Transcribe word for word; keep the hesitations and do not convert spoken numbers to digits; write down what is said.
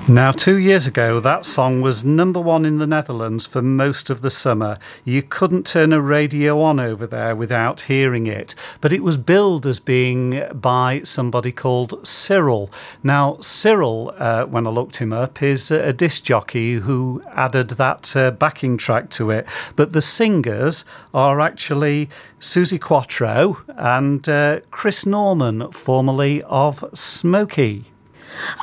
Now, two years ago, that song was number one in the Netherlands for most of the summer. You couldn't turn a radio on over there without hearing it. But it was billed as being by somebody called Cyril. Now, Cyril, uh, when I looked him up, is a disc jockey who added that uh, backing track to it. But the singers are actually Suzi Quatro and uh, Chris Norman, formerly of Smokey.